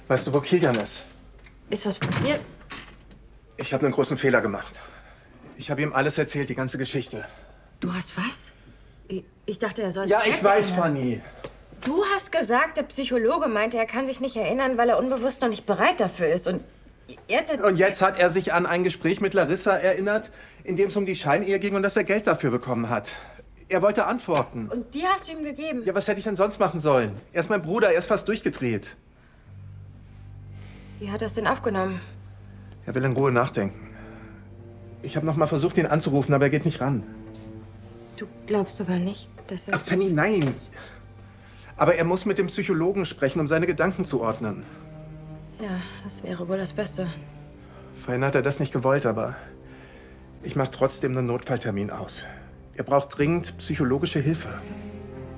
Weißt du, wo Kilian ist? Ist was passiert? Ich habe einen großen Fehler gemacht. Ich habe ihm alles erzählt, die ganze Geschichte. Du hast was? Ich dachte, er soll sich Ja, ich weiß, erinnern. Fanny. Du hast gesagt, der Psychologe meinte, er kann sich nicht erinnern, weil er unbewusst noch nicht bereit dafür ist. Und jetzt hat er sich an ein Gespräch mit Larissa erinnert, in dem es um die Scheinehe ging und dass er Geld dafür bekommen hat. Er wollte antworten. Und die hast du ihm gegeben? Ja, was hätte ich denn sonst machen sollen? Er ist mein Bruder, er ist fast durchgedreht. Wie hat er es denn aufgenommen? Er will in Ruhe nachdenken. Ich habe noch mal versucht, ihn anzurufen, aber er geht nicht ran. Du glaubst aber nicht, dass er... Ach, Fanny, nein. Aber er muss mit dem Psychologen sprechen, um seine Gedanken zu ordnen. Ja, das wäre wohl das Beste. Vorhin hat er das nicht gewollt, aber ich mache trotzdem einen Notfalltermin aus. Er braucht dringend psychologische Hilfe.